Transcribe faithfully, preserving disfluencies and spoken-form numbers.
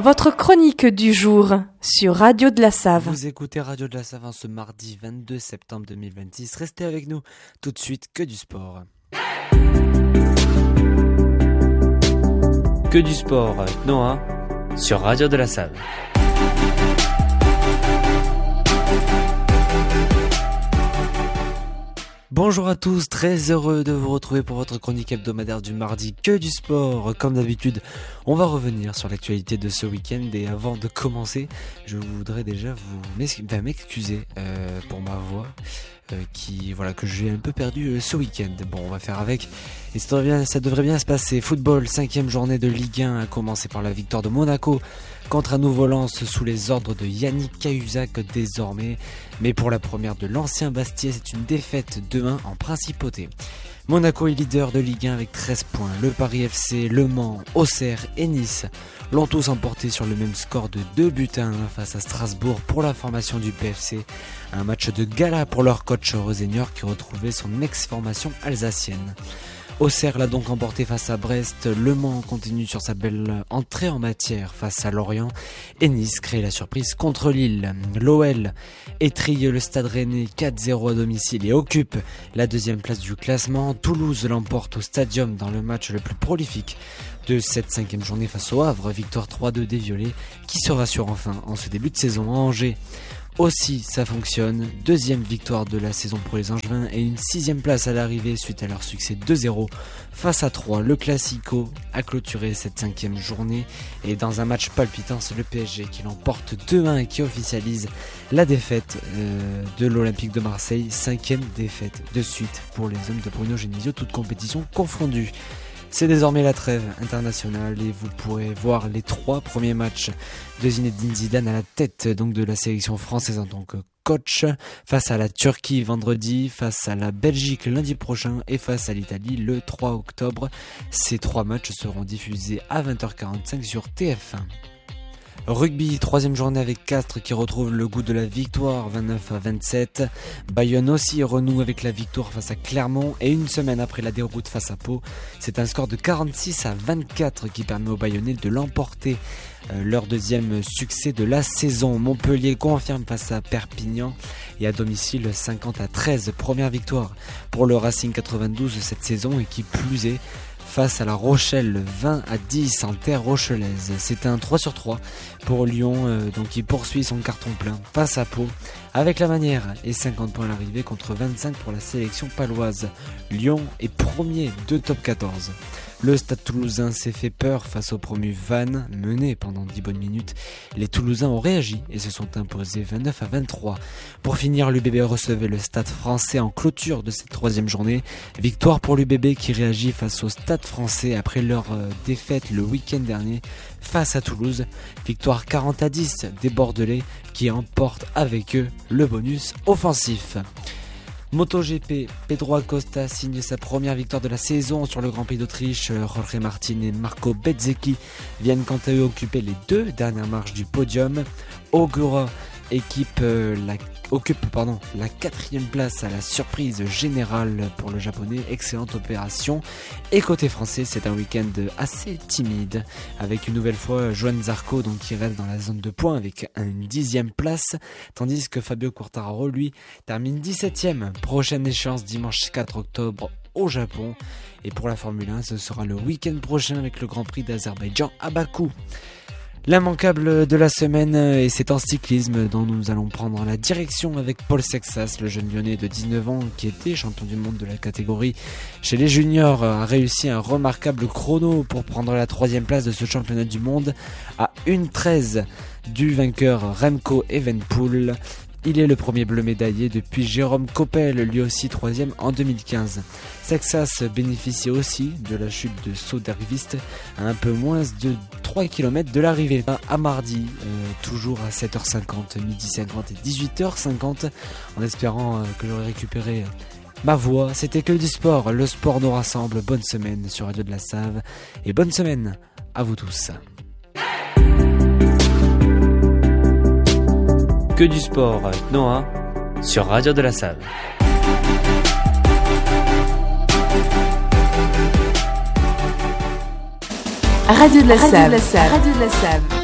votre chronique du jour sur Radio de la Save. Vous écoutez Radio de la Save ce mardi vingt-deux septembre deux mille vingt-six. Restez avec nous, tout de suite, que du sport. Que du sport avec Noah sur Radio de la Save. Bonjour à tous, très heureux de vous retrouver pour votre chronique hebdomadaire du mardi Que du sport. Comme d'habitude, on va revenir sur l'actualité de ce week-end et avant de commencer, je voudrais déjà vous m'excuser euh, pour ma voix. Euh, qui voilà que j'ai un peu perdu euh, ce week-end. Bon, on va faire avec et ça devrait, bien, ça devrait bien se passer. Football, cinquième journée de Ligue un, a commencé par la victoire de Monaco contre un nouveau Lens sous les ordres de Yannick Cahuzac désormais. Mais pour la première de l'ancien Bastiais, c'est une défaite deux un en principauté. Monaco est leader de Ligue un avec treize points. Le Paris F C, Le Mans, Auxerre et Nice l'ont tous emporté sur le même score de deux buts à un face à Strasbourg pour la formation du P F C. Un match de gala pour leur coach Rosenior qui retrouvait son ex-formation alsacienne. Auxerre l'a donc emporté face à Brest, Le Mans continue sur sa belle entrée en matière face à Lorient et Nice crée la surprise contre Lille. L'O L étrille le Stade Rennais quatre zéro à domicile et occupe la deuxième place du classement. Toulouse l'emporte au Stadium dans le match le plus prolifique de cette cinquième journée face au Havre, victoire trois deux des Violets qui se rassure enfin en ce début de saison à Angers. Aussi, ça fonctionne, deuxième victoire de la saison pour les Angevins et une sixième place à l'arrivée suite à leur succès deux zéro face à Troyes. Le Classico a clôturé cette cinquième journée et dans un match palpitant, c'est le P S G qui l'emporte deux un et qui officialise la défaite euh, de l'Olympique de Marseille, cinquième défaite de suite pour les hommes de Bruno Genesio, toutes compétitions confondues. C'est désormais la trêve internationale et vous pourrez voir les trois premiers matchs de Zinedine Zidane à la tête donc de la sélection française en tant que coach, face à la Turquie vendredi, face à la Belgique lundi prochain et face à l'Italie le trois octobre. Ces trois matchs seront diffusés à vingt heures quarante-cinq sur T F un. Rugby, troisième journée avec Castres qui retrouve le goût de la victoire, vingt-neuf à vingt-sept. Bayonne aussi renoue avec la victoire face à Clermont et une semaine après la déroute face à Pau, c'est un score de quarante-six à vingt-quatre qui permet aux Bayonnais de l'emporter. Euh, leur deuxième succès de la saison. Montpellier confirme face à Perpignan et à domicile cinquante à treize, première victoire pour le Racing quatre-vingt-douze cette saison et qui plus est face à la Rochelle, vingt à dix en terre rochelaise. C'est un trois sur trois pour Lyon, euh, donc il poursuit son carton plein face à Pau avec la manière et cinquante points à l'arrivée contre vingt-cinq pour la sélection paloise. Lyon est premier de top quatorze. Le Stade Toulousain s'est fait peur face au promu Vannes, mené pendant dix bonnes minutes. Les Toulousains ont réagi et se sont imposés vingt-neuf à vingt-trois. Pour finir, l'U B B recevait le Stade Français en clôture de cette troisième journée. Victoire pour l'U B B qui réagit face au Stade Français après leur euh, défaite le week-end dernier face à Toulouse. Victoire quarante à dix des Bordelais qui emportent avec eux le bonus offensif. MotoGP, Pedro Acosta signe sa première victoire de la saison sur le Grand Prix d'Autriche. Jorge Martin et Marco Bezzecchi viennent quant à eux occuper les deux dernières marches du podium. Ogura équipe, euh, la, occupe pardon, la quatrième place à la surprise générale pour le japonais. Excellente opération. Et côté français, c'est un week-end assez timide avec une nouvelle fois Johan Zarco donc, qui reste dans la zone de points avec une dixième place, tandis que Fabio Quartararo lui termine dix-septième. Prochaine échéance dimanche quatre octobre au Japon. Et pour la Formule un, ce sera le week-end prochain avec le Grand Prix d'Azerbaïdjan à Bakou. L'immanquable de la semaine, et c'est en cyclisme dont nous allons prendre la direction avec Paul Sexas, le jeune lyonnais de dix-neuf ans qui était champion du monde de la catégorie chez les juniors, a réussi un remarquable chrono pour prendre la troisième place de ce championnat du monde à une treize du vainqueur Remco Evenepoel. Il est le premier bleu médaillé depuis Jérôme Coppel, lui aussi troisième en deux mille quinze. Sexas bénéficie aussi de la chute de Soderqvist à un peu moins de trois kilomètres de l'arrivée. À mardi, euh, toujours à sept heures cinquante, midi cinquante et dix-huit heures cinquante, en espérant euh, que j'aurai récupéré ma voix. C'était que du sport, le sport nous rassemble. Bonne semaine sur Radio de la Save et bonne semaine à vous tous. Que du sport avec Noah sur Radio de la Save. Radio de la Save. Radio de la Save.